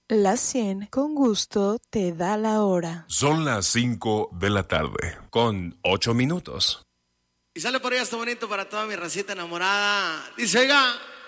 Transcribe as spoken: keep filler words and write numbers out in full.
La cien con gusto te da la hora. Son las cinco de la tarde, con ocho minutos. Y sale por ahí esto bonito para toda mi racita enamorada. Dice, oiga.